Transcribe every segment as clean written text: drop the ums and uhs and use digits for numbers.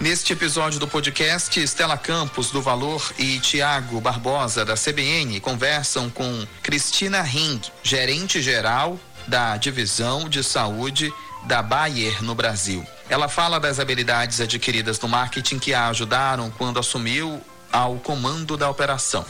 Neste episódio do podcast, Estela Campos, do Valor, e Tiago Barbosa, da CBN, conversam com Cristina Ring, gerente-geral da Divisão de Saúde da Bayer no Brasil. Ela fala das habilidades adquiridas no marketing que a ajudaram quando assumiu ao comando da operação.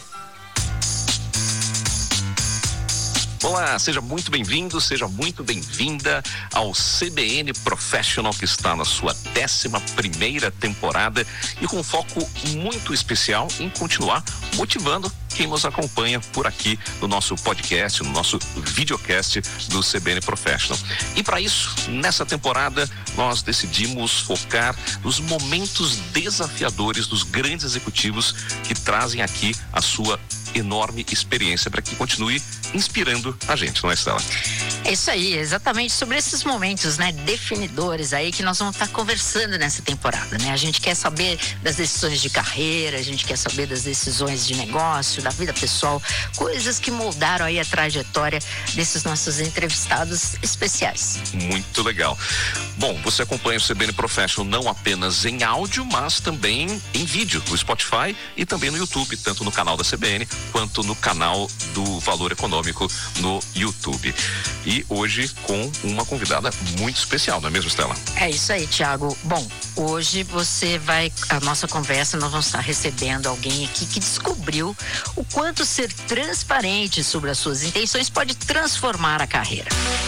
Olá, seja muito bem-vindo, seja muito bem-vinda ao CBN Professional, que está na sua 11ª temporada e com um foco muito especial em continuar motivando quem nos acompanha por aqui no nosso podcast, no nosso videocast do CBN Professional. E para isso, nessa temporada, nós decidimos focar nos momentos desafiadores dos grandes executivos que trazem aqui a sua enorme experiência para que continue inspirando a gente, não é, Estela? É isso aí, exatamente sobre esses momentos, né, definidores aí que nós vamos estar conversando nessa temporada, né? A gente quer saber das decisões de carreira, a gente quer saber das decisões de negócio, da vida pessoal, coisas que moldaram aí a trajetória desses nossos entrevistados especiais. Muito legal. Bom, você acompanha o CBN Professional não apenas em áudio, mas também em vídeo, no Spotify e também no YouTube, tanto no canal da CBN quanto no canal do Valor Econômico no YouTube. E hoje com uma convidada muito especial, não é mesmo, Estela? É isso aí, Tiago. Bom, hoje a nossa conversa, nós vamos estar recebendo alguém aqui que descobriu o quanto ser transparente sobre as suas intenções pode transformar a carreira.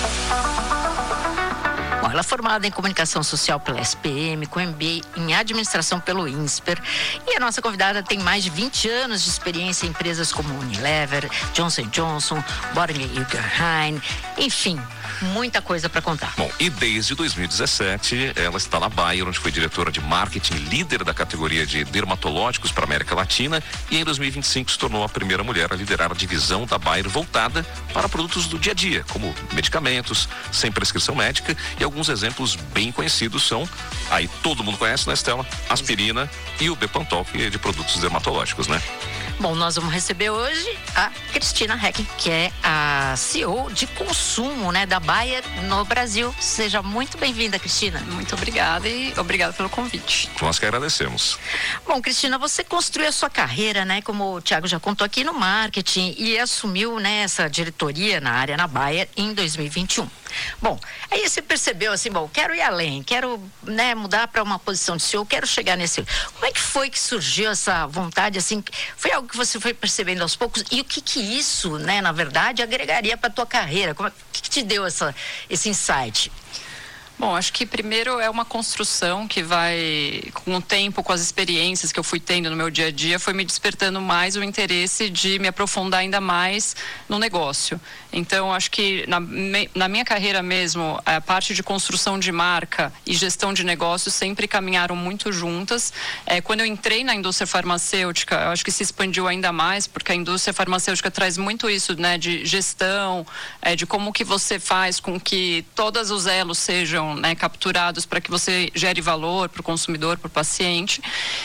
Bom, ela é formada em comunicação social pela SPM, com MBA em administração pelo INSPER, e a nossa convidada tem mais de 20 anos de experiência em empresas como Unilever, Johnson & Johnson, Boehringer Ingelheim, enfim, muita coisa para contar. Bom, e desde 2017 ela está na Bayer, onde foi diretora de marketing, líder da categoria de dermatológicos para a América Latina, e em 2025 se tornou a primeira mulher a liderar a divisão da Bayer voltada para produtos do dia a dia, como medicamentos sem prescrição médica, e alguns exemplos bem conhecidos são, aí todo mundo conhece, né, Estela? Aspirina e o Bepantol, que é de produtos dermatológicos, né? Bom, nós vamos receber hoje a Cristina Ring, que é a CEO de consumo, né, da Bayer no Brasil. Seja muito bem-vinda, Cristina. Muito obrigada e obrigada pelo convite. Nós que agradecemos. Bom, Cristina, você construiu a sua carreira, né, como o Tiago já contou aqui, no marketing e assumiu, né, essa diretoria na área na Bayer em 2021. Bom, aí você percebeu assim, bom, quero ir além, quero, né, mudar para uma posição de CEO, quero chegar nesse... Como é que foi que surgiu essa vontade, assim, foi algo que você foi percebendo aos poucos, e o que isso, né, na verdade, agregaria para a tua carreira? O que te deu esse insight? Bom, acho que primeiro é uma construção que vai, com o tempo, com as experiências que eu fui tendo no meu dia a dia, foi me despertando mais o interesse de me aprofundar ainda mais no negócio. Então, acho que na minha carreira mesmo, a parte de construção de marca e gestão de negócios sempre caminharam muito juntas. Quando eu entrei na indústria farmacêutica, eu acho que se expandiu ainda mais, porque a indústria farmacêutica traz muito isso, né, de gestão, de como que você faz com que todos os elos sejam, né, capturados para que você gere valor para o consumidor, para o paciente.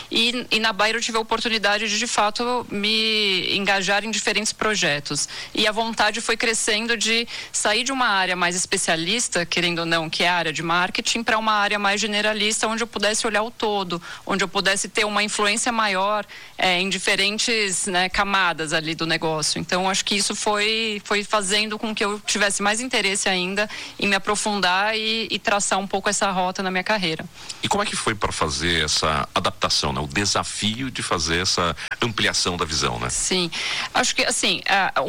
E na Bayer eu tive a oportunidade de fato, me engajar em diferentes projetos. E a vontade foi crescendo de sair de uma área mais especialista, querendo ou não, que é a área de marketing, para uma área mais generalista, onde eu pudesse olhar o todo, onde eu pudesse ter uma influência maior em diferentes, né, camadas ali do negócio. Então, acho que isso foi fazendo com que eu tivesse mais interesse ainda em me aprofundar e traçar um pouco essa rota na minha carreira. E como é que foi para fazer essa adaptação, né? O desafio de fazer essa ampliação da visão, né? Sim, acho que assim,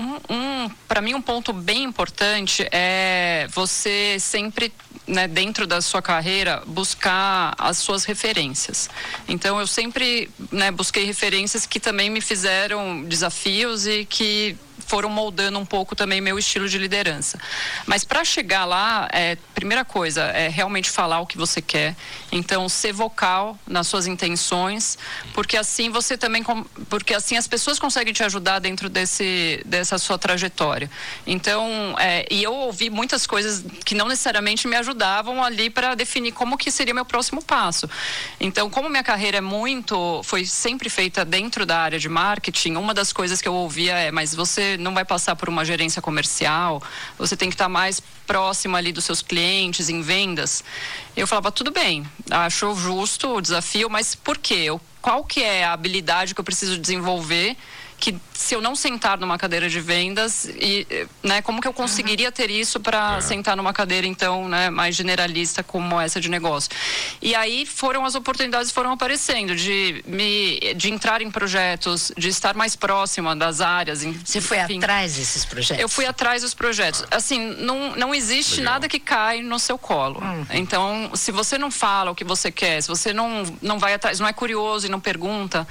para mim um ponto bem importante é você sempre, né, dentro da sua carreira, buscar as suas referências. Então eu sempre, né, busquei referências que também me fizeram desafios e que foram moldando um pouco também meu estilo de liderança. Mas para chegar lá, primeira coisa é realmente falar o que você quer. Então, ser vocal nas suas intenções, porque assim você também, porque assim as pessoas conseguem te ajudar dentro dessa sua trajetória. Então, e eu ouvi muitas coisas que não necessariamente me ajudavam ali para definir como que seria meu próximo passo. Então, como minha carreira foi sempre feita dentro da área de marketing, uma das coisas que eu ouvia mas você você não vai passar por uma gerência comercial, você tem que estar mais próximo ali dos seus clientes, em vendas. Eu falava, tudo bem, acho justo o desafio, mas por quê? Qual que é a habilidade que eu preciso desenvolver que se eu não sentar numa cadeira de vendas, né, como que eu conseguiria ter isso para sentar numa cadeira, então, né, mais generalista como essa de negócio? E aí as oportunidades foram aparecendo de entrar em projetos, de estar mais próxima das áreas. Você foi atrás desses projetos? Eu fui atrás dos projetos. Assim, não existe nada que cai no seu colo. Então, se você não fala o que você quer, se você não vai atrás, não é curioso e não pergunta,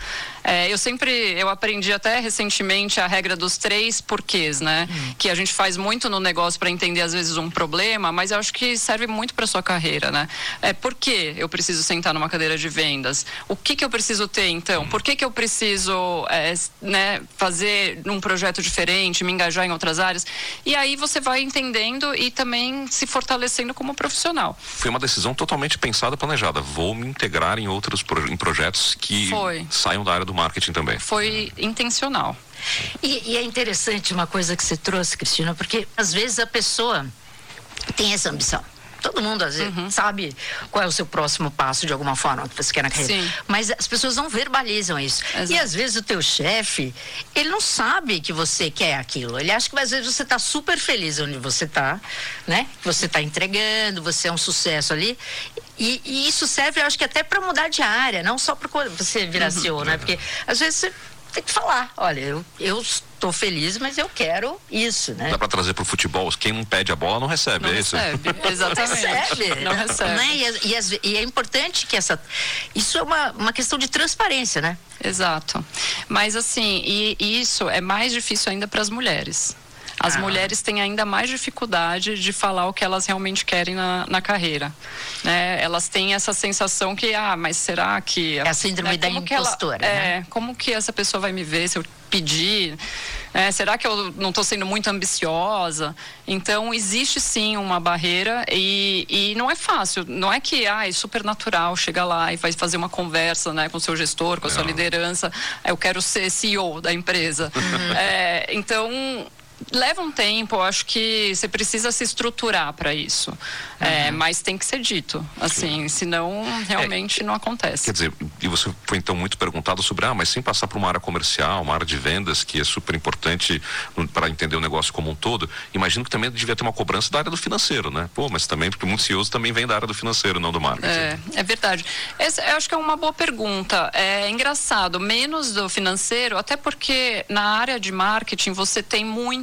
eu aprendi até recentemente a regra dos 3 porquês, né? Que a gente faz muito no negócio para entender às vezes um problema, mas eu acho que serve muito para sua carreira, né? Por que eu preciso sentar numa cadeira de vendas? O que eu preciso ter então? Por que eu preciso né, fazer um projeto diferente, me engajar em outras áreas? E aí você vai entendendo e também se fortalecendo como profissional. Foi uma decisão totalmente pensada, planejada. Vou me integrar em outros projetos que saiam da área do marketing também. Foi intencional. E é interessante uma coisa que você trouxe, Cristina, porque às vezes a pessoa tem essa ambição. Todo mundo às vezes sabe qual é o seu próximo passo de alguma forma que você quer na carreira. Sim. Mas as pessoas não verbalizam isso. Exato. E às vezes o teu chefe, ele não sabe que você quer aquilo. Ele acha que às vezes você está super feliz onde você está, né? Você está entregando, você é um sucesso ali. E isso serve, eu acho que até para mudar de área, não só para você virar CEO, né? Porque às vezes você tem que falar, olha, eu estou feliz, mas eu quero isso, né? Dá para trazer para o futebol, quem não pede a bola não recebe, não é isso? Recebe, exatamente. Não recebe. Né? E é importante que isso é uma questão de transparência, né? Exato. Mas assim, e isso é mais difícil ainda para as mulheres. As mulheres têm ainda mais dificuldade de falar o que elas realmente querem na carreira, né? Elas têm essa sensação que, mas será que... É a síndrome da impostora, né? Como que essa pessoa vai me ver se eu pedir? Será que eu não estou sendo muito ambiciosa? Então, existe sim uma barreira e não é fácil. Não é que é super natural chegar lá e vai fazer uma conversa, né, com o seu gestor, com a sua liderança. Eu quero ser CEO da empresa. Então... leva um tempo, eu acho que você precisa se estruturar para isso. Mas tem que ser dito, assim, senão realmente não acontece. Quer dizer, e você foi então muito perguntado sobre, mas sem passar por uma área comercial, uma área de vendas, que é super importante para entender o negócio como um todo, imagino que também devia ter uma cobrança da área do financeiro, né? Mas também, porque muitos CEOs também vêm da área do financeiro, não do marketing. É verdade. Eu acho que é uma boa pergunta. É engraçado, menos do financeiro, até porque na área de marketing você tem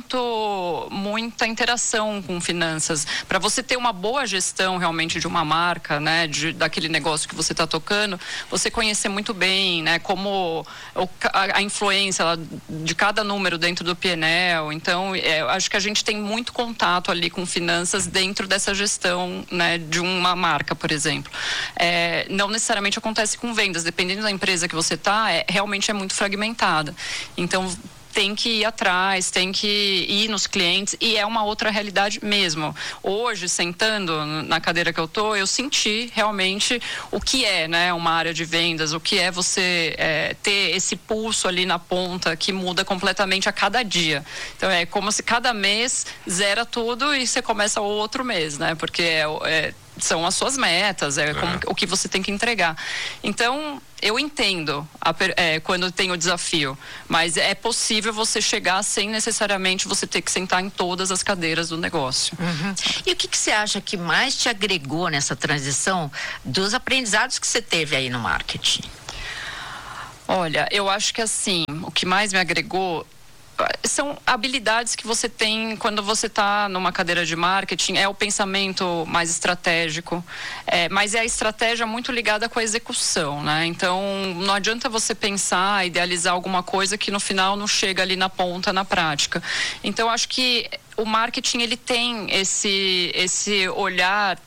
muita interação com finanças. Para você ter uma boa gestão realmente de uma marca, né, daquele negócio que você está tocando, você conhecer muito bem, né, como a influência de cada número dentro do P&L. Então, acho que a gente tem muito contato ali com finanças dentro dessa gestão, né, de uma marca, por exemplo. Não necessariamente acontece com vendas, dependendo da empresa que você está, realmente é muito fragmentada. Então, tem que ir atrás, tem que ir nos clientes e é uma outra realidade mesmo. Hoje, sentando na cadeira que eu senti realmente o que é, né, uma área de vendas, o que é você ter esse pulso ali na ponta que muda completamente a cada dia. Então, é como se cada mês zera tudo e você começa o outro mês, né? Porque são as suas metas, como, o que você tem que entregar. Então, eu entendo quando tem o desafio, mas é possível você chegar sem necessariamente você ter que sentar em todas as cadeiras do negócio. E o que você acha que mais te agregou nessa transição dos aprendizados que você teve aí no marketing? Olha, eu acho que assim, o que mais me agregou são habilidades que você tem quando você está numa cadeira de marketing, é o pensamento mais estratégico, mas é a estratégia muito ligada com a execução, né? Então, não adianta você pensar, idealizar alguma coisa que no final não chega ali na ponta, na prática. Então, acho que o marketing, ele tem esse olhar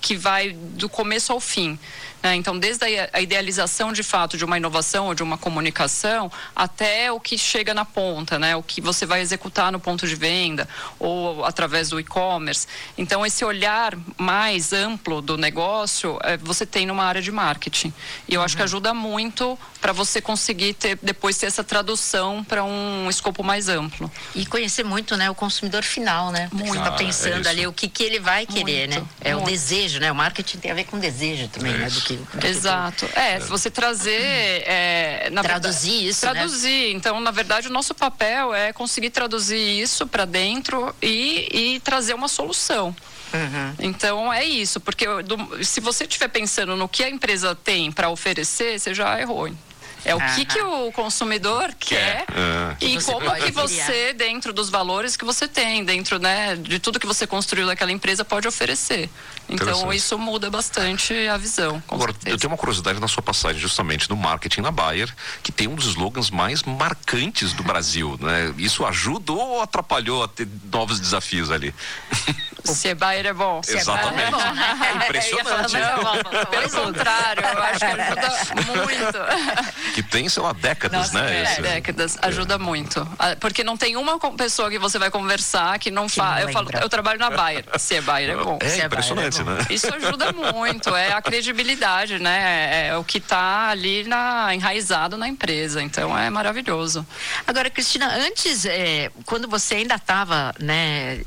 que vai do começo ao fim. Então, desde a idealização de fato de uma inovação ou de uma comunicação até o que chega na ponta, né? O que você vai executar no ponto de venda ou através do e-commerce. Então, esse olhar mais amplo do negócio você tem numa área de marketing. E eu acho que ajuda muito para você conseguir depois ter essa tradução para um escopo mais amplo. E conhecer muito, né, o consumidor final, né? Muito. Você está pensando ali o que ele vai querer, né? É o desejo, né? O marketing tem a ver com desejo também, né? Exato. Você trazer... traduzir isso, traduzir. Né? Então, na verdade, o nosso papel é conseguir traduzir isso para dentro e trazer uma solução. Então, é isso. Porque se você estiver pensando no que a empresa tem para oferecer, você já errou. É o que o consumidor quer e como que você, dentro dos valores que você tem, dentro, né, de tudo que você construiu daquela empresa, pode oferecer. Então, isso muda bastante a visão. Agora, eu tenho uma curiosidade na sua passagem, justamente, do marketing na Bayer, que tem um dos slogans mais marcantes do Brasil, né? Isso ajudou ou atrapalhou a ter novos desafios ali? Se é Bayer é bom. Exatamente. É bom, né? Impressionante. Pelo contrário, eu acho que ajuda muito. Que tem, sei lá, décadas, né? Décadas. Ajuda muito. Porque não tem uma pessoa que você vai conversar que não fala. Eu trabalho na Bayer. Se é Bayer é bom. É impressionante, né? Isso ajuda muito. É a credibilidade, né? É o que está ali enraizado na empresa. Então, é maravilhoso. Agora, Cristina, antes, quando você ainda estava, né,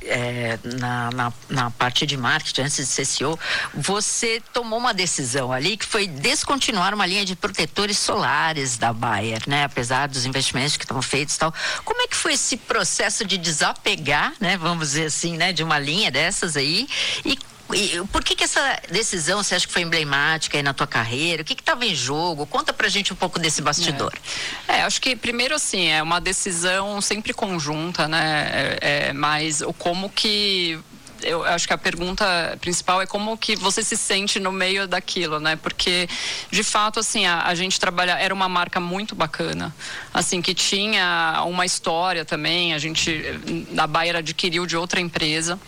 na parte de marketing, antes de ser CEO, você tomou uma decisão ali que foi descontinuar uma linha de protetores solares da Bayer, né? Apesar dos investimentos que estão feitos e tal. Como é que foi esse processo de desapegar, né? Vamos dizer assim, né? De uma linha dessas aí e por que essa decisão você acha que foi emblemática aí na tua carreira? O que estava em jogo? Conta pra gente um pouco desse bastidor. Acho que primeiro assim, é uma decisão sempre conjunta, né? Mas como que... Eu acho que a pergunta principal é como que você se sente no meio daquilo, né? Porque, de fato, assim, a gente era uma marca muito bacana, assim, que tinha uma história também, a Bayer adquiriu de outra empresa.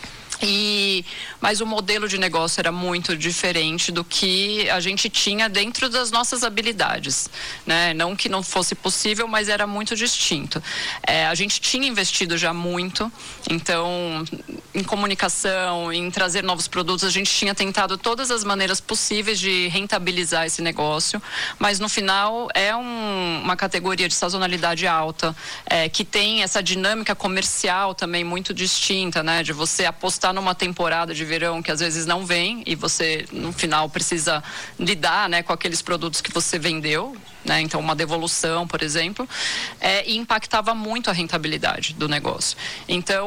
Mas o modelo de negócio era muito diferente do que a gente tinha dentro das nossas habilidades, né? Não que não fosse possível, mas era muito distinto. A gente tinha investido já muito, então, em comunicação, em trazer novos produtos, a gente tinha tentado todas as maneiras possíveis de rentabilizar esse negócio, mas no final é uma categoria de sazonalidade alta, que tem essa dinâmica comercial também muito distinta, né? De você apostar numa temporada de verão que às vezes não vem e você no final precisa lidar, né, com aqueles produtos que você vendeu, né? Então uma devolução, por exemplo, e impactava muito a rentabilidade do negócio. Então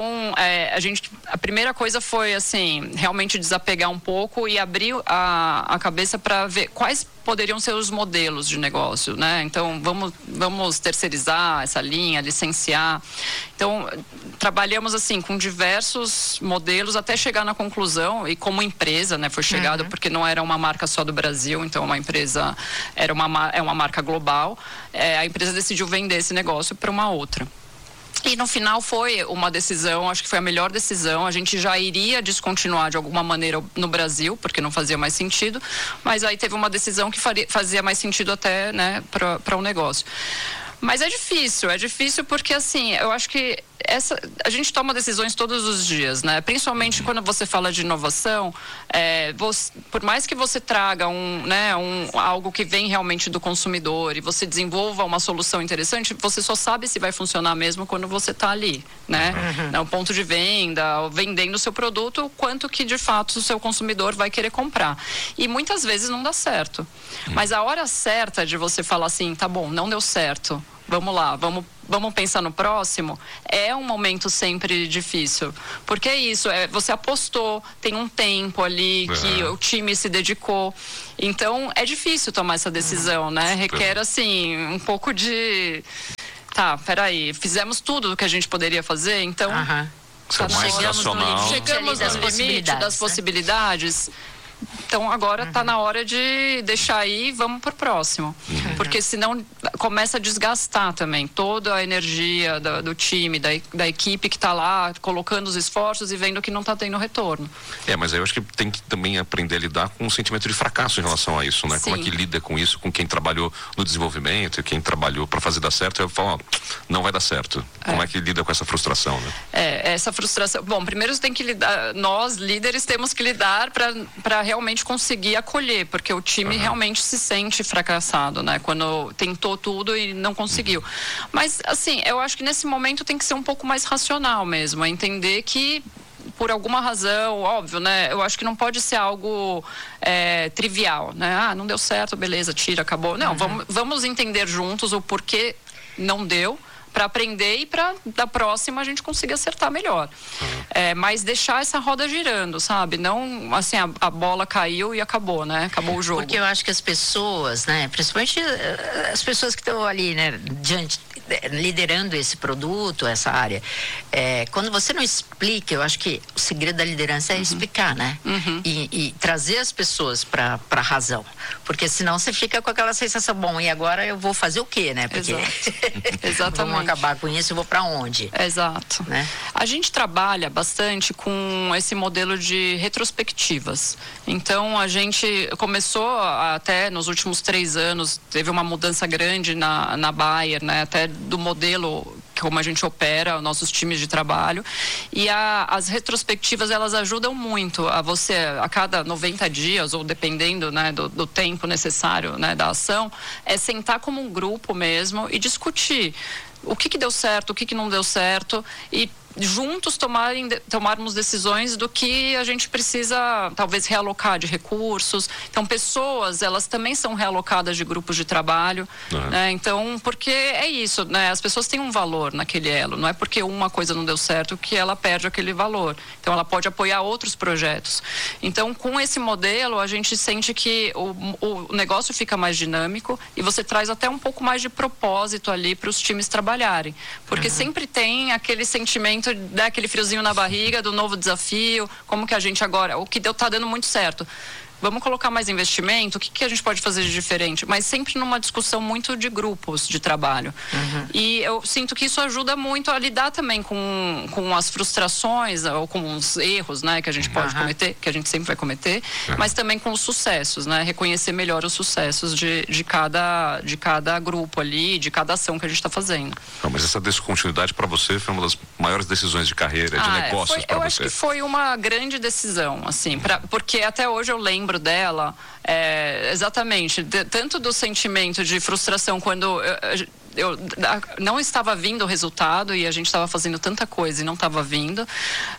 a primeira coisa foi assim, realmente desapegar um pouco e abrir a cabeça para ver quais poderiam ser os modelos de negócio, né? Então vamos terceirizar essa linha, licenciar. Então trabalhamos assim com diversos modelos até chegar na conclusão, e como empresa, né, foi chegado porque não era uma marca só do Brasil, então uma empresa é uma marca global. A empresa decidiu vender esse negócio para uma outra. E no final foi uma decisão, acho que foi a melhor decisão. A gente já iria descontinuar de alguma maneira no Brasil, porque não fazia mais sentido, mas aí teve uma decisão que fazia mais sentido até, né, para o negócio. Mas é difícil porque assim, eu acho que a gente toma decisões todos os dias, né? Principalmente quando você fala de inovação, por mais que você traga algo que vem realmente do consumidor e você desenvolva uma solução interessante, você só sabe se vai funcionar mesmo quando você está ali, né? No ponto de venda, vendendo o seu produto, o quanto que de fato o seu consumidor vai querer comprar. E muitas vezes não dá certo. Mas a hora certa de você falar assim, tá bom, não deu certo, vamos lá, vamos pensar no próximo, é um momento sempre difícil. Porque é isso, você apostou, tem um tempo ali que o time se dedicou. Então, é difícil tomar essa decisão, né? Requer, assim, um pouco de... Tá, peraí, fizemos tudo o que a gente poderia fazer, então... Mais racional. Chegamos no limite das possibilidades. Então agora está na hora de deixar aí, vamos pro próximo. Porque senão começa a desgastar também toda a energia do time, da equipe que está lá colocando os esforços e vendo que não está tendo retorno. Mas aí eu acho que tem que também aprender a lidar com um sentimento de fracasso em relação a isso, né? Sim. Como é que lida com isso, com quem trabalhou no desenvolvimento e quem trabalhou para fazer dar certo, eu falo, não vai dar certo. Como é que lida com essa frustração, né? Essa frustração. Bom, primeiro você tem que lidar, nós líderes temos que lidar para realmente conseguir acolher, porque o time realmente se sente fracassado, né? Quando tentou tudo e não conseguiu. Mas, assim, eu acho que nesse momento tem que ser um pouco mais racional mesmo, é entender que por alguma razão, óbvio, né? Eu acho que não pode ser algo trivial, né? Não deu certo, beleza, tira, acabou. Não, vamos entender juntos o porquê não deu, para aprender e para da próxima a gente conseguir acertar melhor. Mas deixar essa roda girando, sabe? Não, assim, a bola caiu e acabou, né? Acabou o jogo. Porque eu acho que as pessoas, né? Principalmente as pessoas que estão ali, né? Liderando esse produto, essa área. Quando você não explica, eu acho que o segredo da liderança é explicar, né? E trazer as pessoas para a razão. Porque senão você fica com aquela sensação, bom, e agora eu vou fazer o quê, né? Porque Exatamente. Vamos acabar com isso, eu vou para onde? Exato. Né? A gente trabalha bastante com esse modelo de retrospectivas. Então, a gente começou até nos últimos 3 anos, teve uma mudança grande na Bayer, né? Até do modelo como a gente opera, nossos times de trabalho. E as retrospectivas, elas ajudam muito a você, a cada 90 dias, ou dependendo, né, do tempo necessário, né, da ação, sentar como um grupo mesmo e discutir o que deu certo, o que não deu certo, e juntos tomarmos decisões do que a gente precisa talvez realocar de recursos. Então, pessoas, elas também são realocadas de grupos de trabalho, né? Então, porque é isso, né? As pessoas têm um valor naquele elo, não é porque uma coisa não deu certo que ela perde aquele valor. Então, ela pode apoiar outros projetos. Então, com esse modelo, a gente sente que o negócio fica mais dinâmico e você traz até um pouco mais de propósito ali para os times trabalharem. Porque sempre tem aquele sentimento, dá aquele friozinho na barriga do novo desafio, como que a gente agora, o que tá dando muito certo. Vamos colocar mais investimento, o que a gente pode fazer de diferente? Mas sempre numa discussão muito de grupos de trabalho. E eu sinto que isso ajuda muito a lidar também com as frustrações ou com os erros, né, que a gente pode cometer, que a gente sempre vai cometer, mas também com os sucessos, né? Reconhecer melhor os sucessos de cada grupo ali, de cada ação que a gente está fazendo. Mas essa descontinuidade para você foi uma das maiores decisões de carreira, de negócios para você? Eu acho que foi uma grande decisão, assim, porque até hoje eu lembro dela, exatamente, tanto do sentimento de frustração quando eu não estava vindo o resultado e a gente estava fazendo tanta coisa e não estava vindo,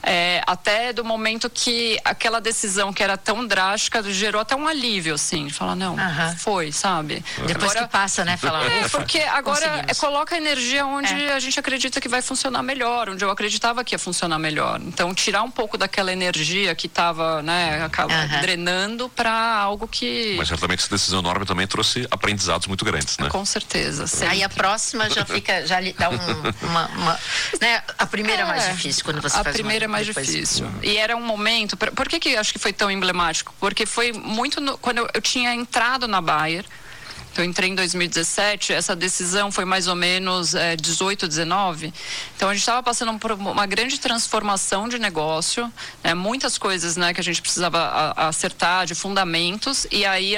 até do momento que aquela decisão que era tão drástica gerou até um alívio, assim, de falar, não, foi, sabe? Depois agora, que passa, né? Falar, porque agora coloca a energia onde a gente acredita que vai funcionar melhor, onde eu acreditava que ia funcionar melhor. Então, tirar um pouco daquela energia que estava, né, drenando para algo que... Mas certamente essa decisão enorme também trouxe aprendizados muito grandes, né? Com certeza. Aí a próxima já fica, já lhe dá uma né? A primeira é mais difícil quando você faz. A primeira é mais difícil. E era um momento, por que eu acho que foi tão emblemático? Porque foi muito quando eu tinha entrado na Bayer. Eu entrei em 2017, essa decisão foi mais ou menos 18, 19. Então a gente estava passando por uma grande transformação de negócio, né? Muitas coisas, né, que a gente precisava acertar, de fundamentos, e aí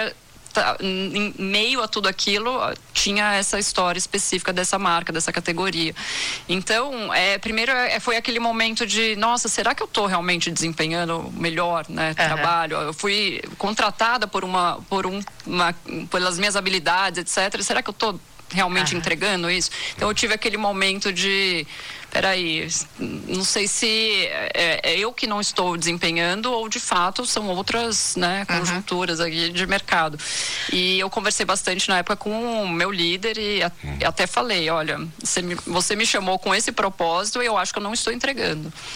em meio a tudo aquilo tinha essa história específica dessa marca, dessa categoria. Então, primeiro foi aquele momento de, nossa, será que eu estou realmente desempenhando melhor, né, trabalho? Eu fui contratada pelas minhas habilidades, etc. Será que eu estou realmente entregando isso? Então eu tive aquele momento de, peraí, não sei se é eu que não estou desempenhando ou de fato são outras, né, conjunturas aqui de mercado. E eu conversei bastante na época com o meu líder e até falei, olha, você me chamou com esse propósito e eu acho que eu não estou entregando.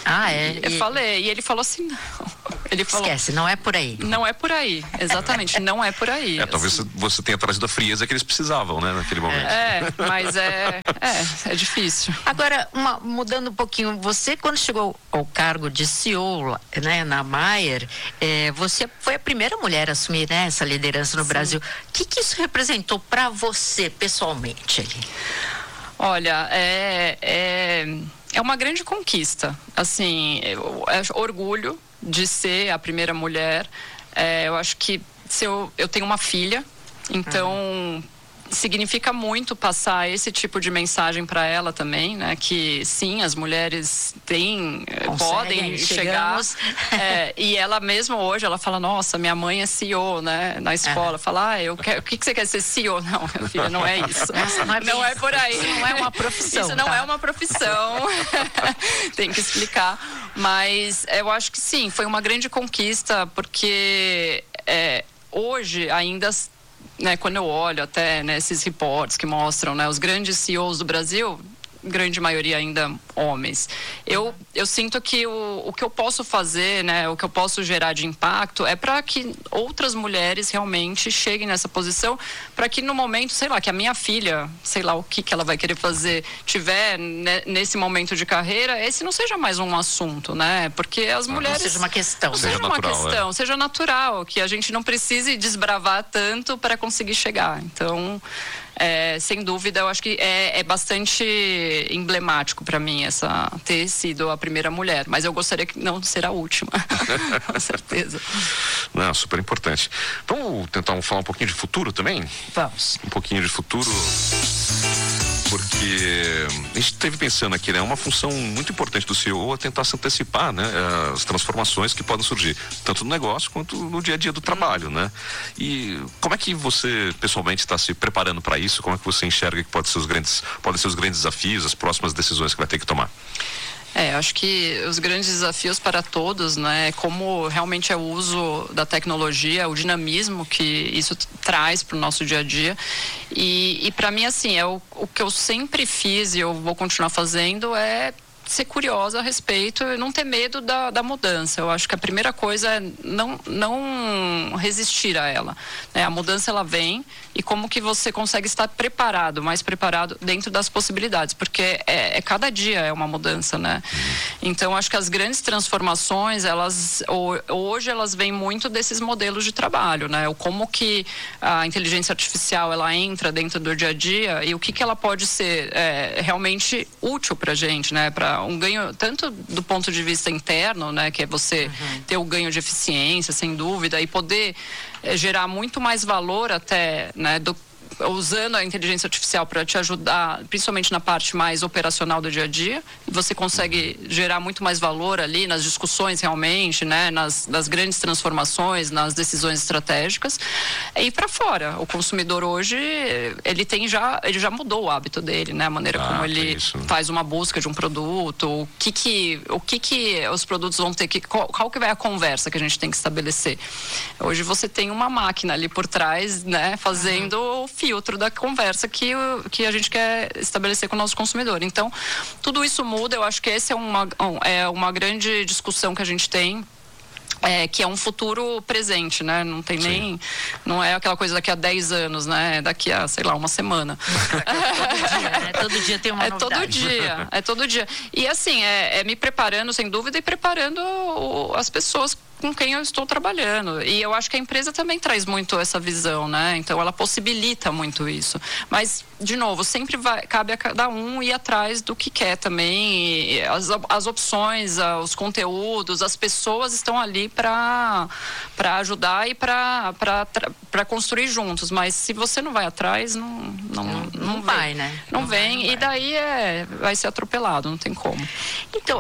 É? Eu falei, e ele falou assim, não. Ele falou, esquece, não é por aí. Não é por aí, exatamente, não é por aí. Talvez você tenha trazido a frieza que eles precisavam, né, naquele momento. Mas é difícil. Agora, mudando um pouquinho, você quando chegou ao cargo de CEO, né, na Bayer, você foi a primeira mulher a assumir, né, essa liderança no Brasil. O que isso representou para você, pessoalmente? Olha, é uma grande conquista. Assim, orgulho de ser a primeira mulher. Eu acho que eu tenho uma filha, então significa muito passar esse tipo de mensagem para ela também, né? Que sim, as mulheres podem chegar. E ela mesma hoje, ela fala, nossa, minha mãe é CEO, né? Na escola, fala, o que você quer ser CEO? Não, minha filha, não é isso. Não é por aí. Isso não é uma profissão. Isso não é uma profissão. Tem que explicar. Mas eu acho que sim, foi uma grande conquista, porque hoje ainda, né, quando eu olho até, né, esses reportes que mostram, né, os grandes CEOs do Brasil, grande maioria ainda homens. Eu sinto que o que eu posso fazer, né, o que eu posso gerar de impacto é para que outras mulheres realmente cheguem nessa posição, para que no momento, sei lá, que a minha filha, sei lá o que ela vai querer fazer, tiver nesse momento de carreira, esse não seja mais um assunto, né? Porque as mulheres... Não seja uma questão. Não seja uma questão, seja natural, que a gente não precise desbravar tanto para conseguir chegar. Então, sem dúvida, eu acho que é bastante emblemático para mim ter sido a primeira mulher, mas eu gostaria que não ser a última. Com certeza. Não, super importante. Vamos tentar falar um pouquinho de futuro também? Vamos. Um pouquinho de futuro, porque a gente esteve pensando aqui, né? Uma função muito importante do CEO é tentar se antecipar, né? As transformações que podem surgir, tanto no negócio quanto no dia a dia do trabalho, né? E como é que você, pessoalmente, está se preparando para isso? Como é que você enxerga que podem ser os grandes desafios, as próximas decisões que vai ter que tomar? Acho que os grandes desafios para todos, né, como realmente é o uso da tecnologia, o dinamismo que isso traz para o nosso dia a dia. E para mim, assim, o que eu sempre fiz e eu vou continuar fazendo é ser curiosa a respeito e não ter medo da mudança. Eu acho que a primeira coisa é não resistir a ela, né? A mudança, ela vem, e como que você consegue estar mais preparado dentro das possibilidades, porque cada dia é uma mudança, né? Então, acho que as grandes transformações, hoje elas vêm muito desses modelos de trabalho, né? O como que a inteligência artificial, ela entra dentro do dia a dia e o que ela pode ser realmente útil pra gente, né? Para um ganho, tanto do ponto de vista interno, né, que é você ter o ganho de eficiência, sem dúvida, e poder gerar muito mais valor até, né, usando a inteligência artificial para te ajudar, principalmente na parte mais operacional do dia a dia, e você consegue gerar muito mais valor ali nas discussões realmente, né, nas grandes transformações, nas decisões estratégicas. E para fora, o consumidor hoje, ele já mudou o hábito dele, né, a maneira como ele faz uma busca de um produto, o que os produtos vão ter qual que vai a conversa que a gente tem que estabelecer. Hoje você tem uma máquina ali por trás, né, fazendo o filtro da conversa que a gente quer estabelecer com o nosso consumidor. Então, tudo isso muda. Eu acho que essa é uma grande discussão que a gente tem, que é um futuro presente, né? Não tem nem... Não é aquela coisa daqui a 10 anos, né? Daqui a, sei lá, uma semana. Todo dia, né? Todo dia tem uma novidade. É todo dia. E assim, me preparando, sem dúvida, e preparando as pessoas com quem eu estou trabalhando. E eu acho que a empresa também traz muito essa visão, né? Então, ela possibilita muito isso. Mas, de novo, sempre cabe a cada um ir atrás do que quer também. As opções, os conteúdos, as pessoas estão ali para ajudar e para construir juntos. Mas se você não vai atrás, não vai, né? Não vem. E daí vai ser atropelado, não tem como. Então,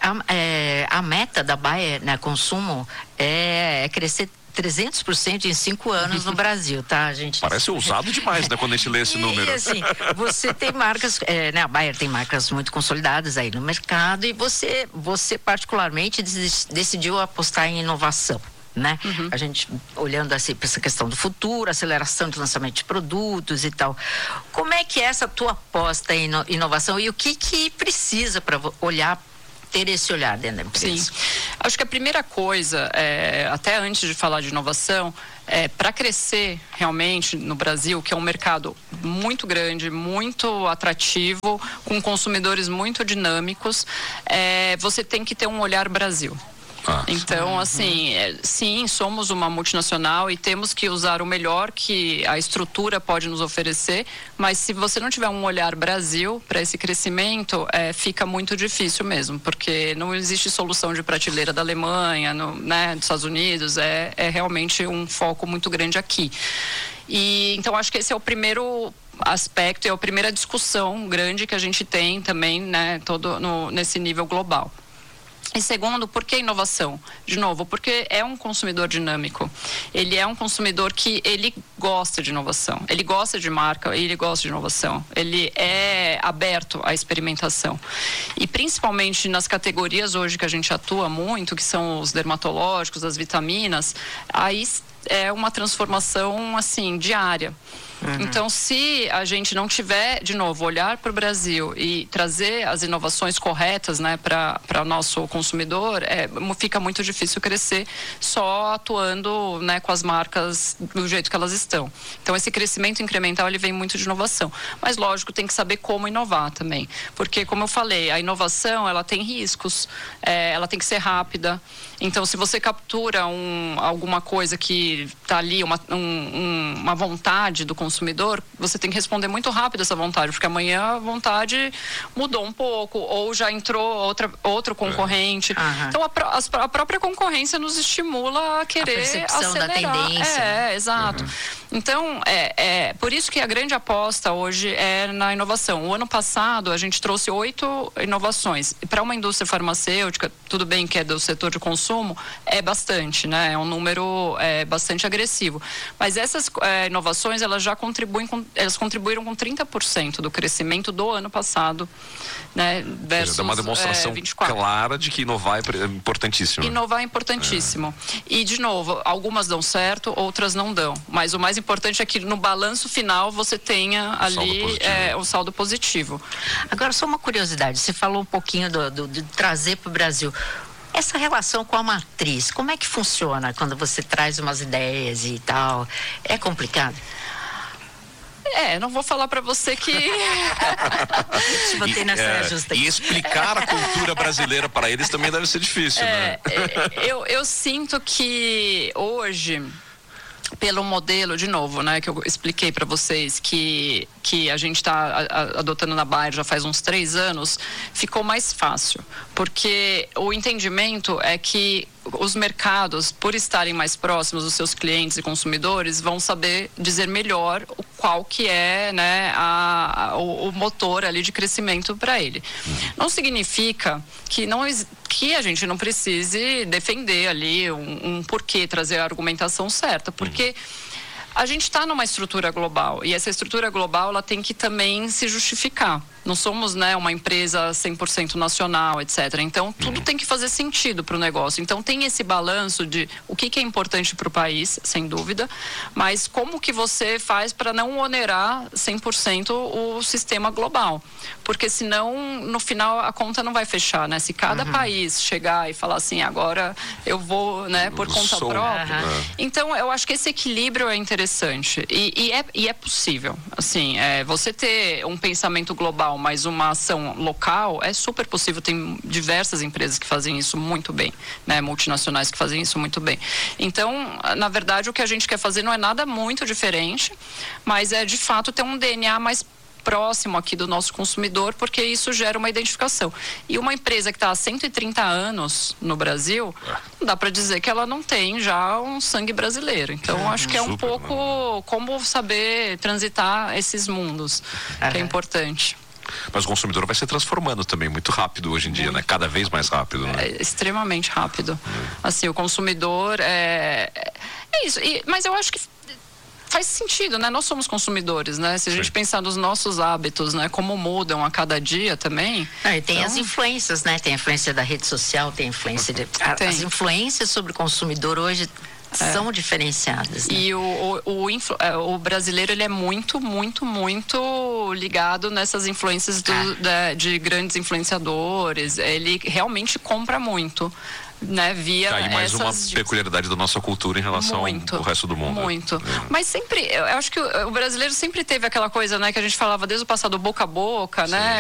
a meta da Bayer, né, consumo, é crescer 300% em 5 anos no Brasil, tá, gente? Parece ousado demais, né, quando a gente lê esse número. E assim, você tem marcas, né, a Bayer tem marcas muito consolidadas aí no mercado, e você particularmente decidiu apostar em inovação, né? A gente olhando assim para essa questão do futuro, aceleração de lançamento de produtos e tal. Como é que é essa tua aposta em inovação e o que precisa para olhar ter esse olhar dentro da empresa? Sim. Acho que a primeira coisa, até antes de falar de inovação, para crescer realmente no Brasil, que é um mercado muito grande, muito atrativo, com consumidores muito dinâmicos, você tem que ter um olhar Brasil. Então, assim, sim, somos uma multinacional e temos que usar o melhor que a estrutura pode nos oferecer, mas se você não tiver um olhar Brasil para esse crescimento, fica muito difícil mesmo, porque não existe solução de prateleira da Alemanha, dos Estados Unidos, é realmente um foco muito grande aqui. E então acho que esse é o primeiro aspecto, é a primeira discussão grande que a gente tem também, né, nesse nível global. E segundo, por que inovação? De novo, porque é um consumidor dinâmico. Ele é um consumidor que ele gosta de inovação. Ele gosta de marca, ele gosta de inovação. Ele é aberto à experimentação. E principalmente nas categorias hoje que a gente atua muito, que são os dermatológicos, as vitaminas, aí é uma transformação, assim, diária. Então, se a gente não tiver, de novo, olhar para o Brasil e trazer as inovações corretas, né, para o nosso consumidor, fica muito difícil crescer só atuando, né, com as marcas do jeito que elas estão. Então, esse crescimento incremental, ele vem muito de inovação. Mas, lógico, tem que saber como inovar também. Porque, como eu falei, a inovação, ela tem riscos, ela tem que ser rápida. Então, se você captura alguma coisa que está ali, uma vontade do consumidor, você tem que responder muito rápido essa vontade, porque amanhã a vontade mudou um pouco, ou já entrou outro concorrente. Então, a própria concorrência nos estimula a querer percepção acelerar. Da tendência. Exato. Então, por isso que a grande aposta hoje é na inovação. O ano passado, a gente trouxe 8 inovações. Para uma indústria farmacêutica, tudo bem que é do setor de consumo, é bastante, né? É um número bastante agressivo. Mas essas inovações, elas já contribuíram com 30% do crescimento do ano passado, né? Versus dá uma demonstração 24. clara de que inovar é importantíssimo. Inovar é importantíssimo. E, de novo, algumas dão certo, outras não dão. Mas o mais importante é que no balanço final você tenha ali um saldo positivo. Agora, só uma curiosidade. Você falou um pouquinho de trazer para o Brasil. Essa relação com a matriz, como é que funciona quando você traz umas ideias e tal? É complicado? Não vou falar para você que... Botei nessa justa aqui. E explicar a cultura brasileira para eles também deve ser difícil, né? Eu sinto que hoje, pelo modelo, de novo, né, que eu expliquei para vocês, que a gente está adotando na Bayer já faz uns 3 anos, ficou mais fácil. Porque o entendimento é que os mercados, por estarem mais próximos dos seus clientes e consumidores, vão saber dizer melhor qual que é, né, o motor ali de crescimento para ele. Não significa que a gente não precise defender ali um porquê, trazer a argumentação certa, porque a gente está numa estrutura global e essa estrutura global ela tem que também se justificar. Não somos, né, uma empresa 100% nacional, etc. Então, tudo tem que fazer sentido para o negócio. Então, tem esse balanço de o que é importante para o país, sem dúvida, mas como que você faz para não onerar 100% o sistema global? Porque senão, no final, a conta não vai fechar, né? Se cada país chegar e falar assim, agora eu vou, né, por conta própria. Então, eu acho que esse equilíbrio é interessante e é possível. Assim, você ter um pensamento global mas uma ação local é super possível. Tem diversas empresas que fazem isso muito bem, né? Multinacionais que fazem isso muito bem. Então, na verdade, o que a gente quer fazer não é nada muito diferente, mas é de fato ter um DNA mais próximo aqui do nosso consumidor, porque isso gera uma identificação. E uma empresa que está há 130 anos no Brasil, não dá para dizer que ela não tem já um sangue brasileiro. Então, acho que é um pouco como saber transitar esses mundos, que é importante. Mas o consumidor vai se transformando também muito rápido hoje em dia, né? Cada vez mais rápido, né? Extremamente rápido. Assim, o consumidor é isso. Mas eu acho que faz sentido, né? Nós somos consumidores, né? Se a gente pensar nos nossos hábitos, né? Como mudam a cada dia também. E tem as influências, né? Tem a influência da rede social, tem a influência as influências sobre o consumidor hoje São diferenciadas, né? E o brasileiro, ele é muito ligado nessas influências de grandes influenciadores. Ele realmente compra muito, né? Via aí mais uma peculiaridade da nossa cultura em relação ao resto do mundo. Muito. Mas sempre, eu acho que o brasileiro sempre teve aquela coisa, né, que a gente falava desde o passado, boca a boca, né?